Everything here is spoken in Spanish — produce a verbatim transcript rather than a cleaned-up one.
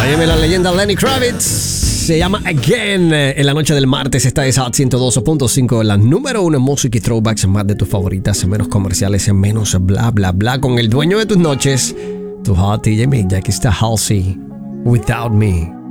Óyeme, la leyenda Lenny Kravitz se llama Again. En la noche del martes está esa Hot ciento dos punto cinco, la número uno en música y throwbacks, más de tus favoritas, menos comerciales, menos bla bla bla, con el dueño de tus noches, tu Hot D J Mick. Ya aquí está Halsey, Without Me.